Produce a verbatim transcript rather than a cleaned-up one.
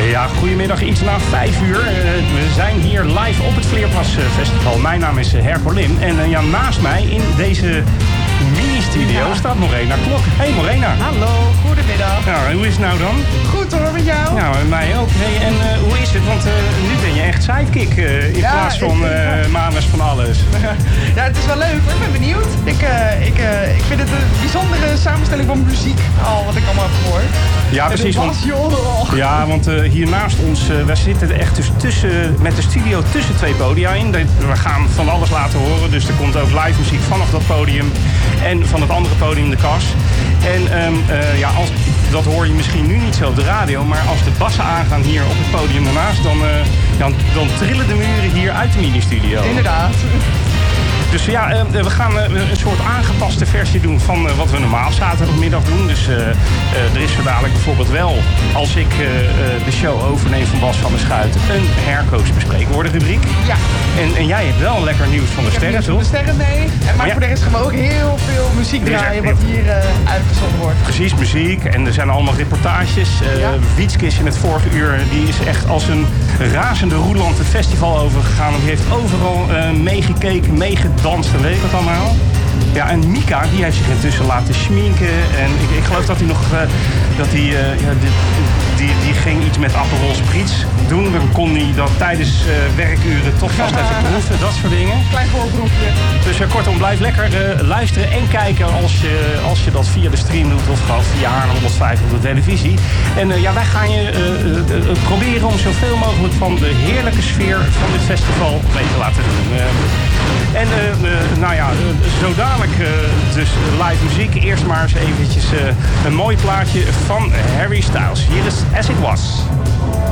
Ja, goedemiddag, iets na vijf uur. Uh, we zijn hier live op het Vleerplas Festival. Mijn naam is Herco Lim en uh, ja, naast mij in deze mini-studio ja. staat Morena Klok. Hey Morena. Hallo, goedemiddag. Nou, hoe is het nou dan? Goed hoor, met jou? Nou, en mij ook. Hey, en uh, hoe is het? Want uh, nu ben je echt sidekick uh, in ja, plaats van uh, Manus van alles. Ja, het is wel leuk hoor. Ik ben benieuwd. Ik, uh, ik, uh, ik vind het een bijzondere samenstelling van muziek, al wat ik allemaal heb gehoord. Ja, precies. Want, ja, want uh, hier naast ons, uh, wij zitten echt dus tussen, met de studio tussen twee podia in. We gaan van alles laten horen, dus er komt ook live muziek vanaf dat podium en van het andere podium de kas. En um, uh, ja, als, dat hoor je misschien nu niet zo op de radio, maar als de bassen aangaan hier op het podium daarnaast, dan, uh, dan, dan trillen de muren hier uit de mini-studio. Inderdaad. Dus ja, uh, we gaan uh, een soort aangepaste versie doen van uh, wat we normaal zaterdagmiddag doen. Dus uh, uh, er is zo dadelijk bijvoorbeeld wel, als ik uh, uh, de show overneem van Bas van der Schuit, een Herco's bespreken worden rubriek. Ja. En, en jij hebt wel lekker nieuws van de ik sterren, toch? de sterren mee. En maar ja. voor de rest gaan we ook heel veel muziek draaien wat hier uh, uitgezonden wordt. Precies, muziek. En er zijn allemaal reportages. Uh, ja. Wietske is in het vorige uur, die is echt als een razende roeland het festival overgegaan. Die heeft overal uh, meegekeken, meegedanst en weet ik wat allemaal. Ja, en Mika, die heeft zich intussen laten schminken. En ik, ik geloof dat hij nog, uh, dat hij, uh, ja, die, die, die ging iets met Aperol Spritz doen. Dan kon hij dat tijdens uh, werkuren toch vast even proeven, dat soort dingen. Klein voorproefje. Dus uh, kortom, blijf lekker uh, luisteren en kijken als je, als je dat via de stream doet of gewoon via Haarlem honderdvijf op de televisie. En uh, ja, wij gaan je uh, uh, uh, proberen om zoveel mogelijk van de heerlijke sfeer van dit festival mee te laten doen. Uh, en uh, uh, nou ja, uh, zo dadelijk uh, dus live muziek. Eerst maar eens eventjes uh, een mooi plaatje van Harry Styles. Hier is As It Was.